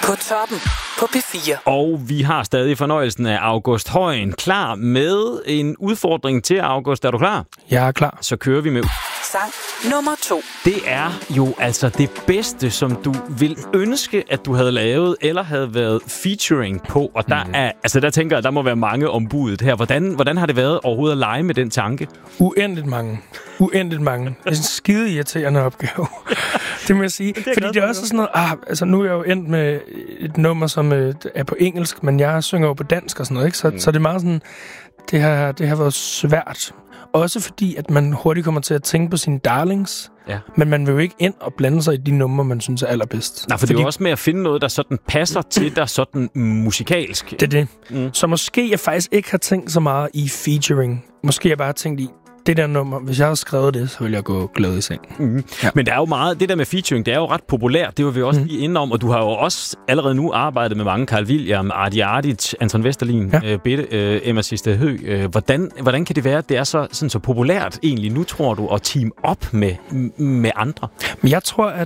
På toppen på P4. Og vi har stadig fornøjelsen af August Højen klar med en udfordring til August. Er du klar? Jeg er klar. Så kører vi med Sang nummer 2. Det er jo altså det bedste, som du vil ønske, at du havde lavet, eller havde været featuring på. Og der tænker jeg, der må være mange ombudet her. Hvordan har det været overhovedet at lege med den tanke? Uendeligt mange. Det er en skide irriterende opgave. Det må jeg sige. Fordi det er også sådan noget, nu er jeg jo endt med et nummer, som er på engelsk, men jeg synger jo på dansk og sådan noget, ikke? Så det er meget sådan, det har været svært. Også fordi, at man hurtigt kommer til at tænke på sine darlings, men man vil jo ikke ind og blande sig i de numre, man synes er allerbedst. Nej, for det er jo også med at finde noget, der sådan passer til dig sådan musikalsk. Det er det. Så måske jeg faktisk ikke har tænkt så meget i featuring. Måske jeg bare har tænkt i, det der nummer, hvis jeg har skrevet det, så vil jeg gå glad i seng. Ja. Men der er jo meget, det der med featuring, det er jo ret populært. Det var vi også lige inde om, og du har jo også allerede nu arbejdet med mange. Carl William, Ardi Ardic, Anton Vesterlin, Bette, Emma Siste Høgh. Hvordan kan det være, at det er så populært egentlig nu, tror du, at team op med andre? Men jeg tror, at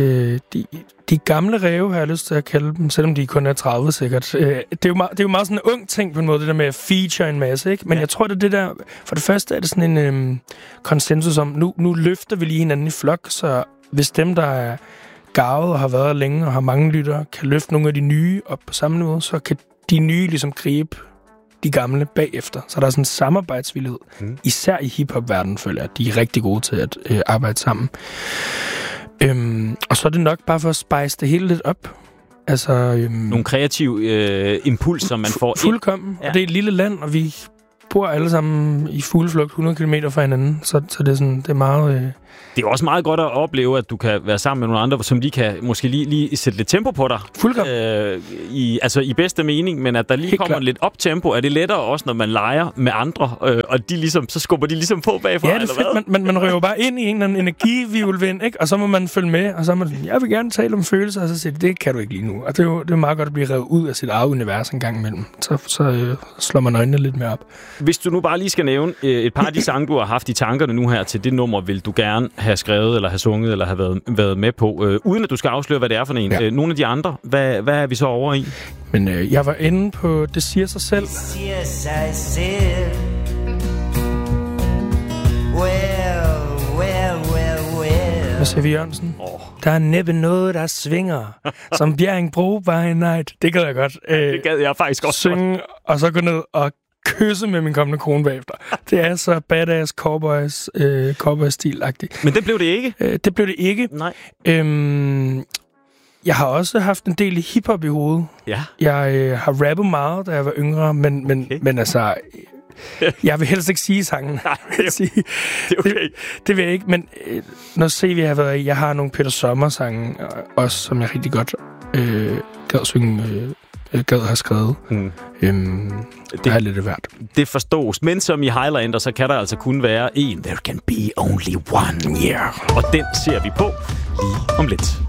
de gamle ræve, har jeg lyst til at kalde dem, selvom de kun er 30 sikkert. Det er jo meget sådan en ung ting på en måde, det der med at feature en masse, ikke? Men jeg tror, det der... For det første er det sådan en konsensus om, nu løfter vi lige hinanden i flok, så hvis dem, der er garvet og har været længe og har mange lyttere, kan løfte nogle af de nye op på samme niveau, så kan de nye ligesom gribe de gamle bagefter. Så der er sådan en samarbejdsvillighed. Især i hiphop-verdenen, føler jeg, at de er rigtig gode til at arbejde sammen. Og så er det nok bare for at spice det hele lidt op. Altså, nogle kreative impulser, man får fuldkommen. Ja. Og det er et lille land, og vi bor alle sammen i fugleflugt 100 km fra hinanden. Så det er sådan, det er meget... Det er også meget godt at opleve, at du kan være sammen med nogle andre, som de kan måske lige sætte lidt tempo på dig. Fuldkommen. I bedste mening, men at der lige kommer lidt op-tempo. Er det lettere også, når man leger med andre, og de ligesom, så skubber de ligesom på bagfra? Ja, det er fedt. Man røver bare ind i en eller anden energivirvelvind, ikke? Og så må man følge med, og så er man sådan, jeg vil gerne tale om følelser, og så siger det kan du ikke lige nu. Og det er meget godt at blive revet ud af sit eget univers en gang imellem. Så slår man øjnene lidt mere op. Hvis du nu bare lige skal nævne et par af de sange, du har haft i tankerne nu her til det nummer, vil du gerne have skrevet, eller have sunget, eller have været med på, uden at du skal afsløre, hvad det er for en. Ja. Nogle af de andre, hvad er vi så over i? Men jeg var inde på Det siger sig selv. Det siger sig selv. Well. Med C.V. Jørgensen. Der er næppe noget, der svinger, som Bjerringbro by night. Det gad jeg godt. Det gad jeg faktisk også synge, godt. Og så gå ned og kysse med min kommende kone bagefter. Det er så badass cowboy-stil-agtigt. Men det blev det ikke? Det blev det ikke. Nej. Jeg har også haft en del hiphop i hovedet. Ja. Jeg har rappet meget, da jeg var yngre, men altså... Jeg vil helst ikke sige sangen. Nej, det er okay. Det vil jeg ikke, men når CV har været i, jeg har nogle Peter Sommer-sange også, som jeg rigtig godt gad synge... gad have skrevet. Det er lidt værd. Det forstås. Men som i Highlander, så kan der altså kun være en. There can be only one. Yeah. Og den ser vi på lige om lidt.